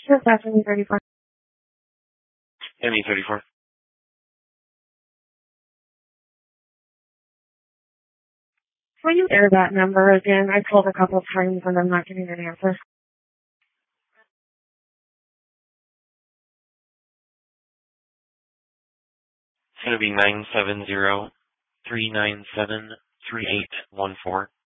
Sure, that's ME34. ME34. Will you air that number again? I called a couple of times and I'm not getting an answer. It's going to be 970-397-3814.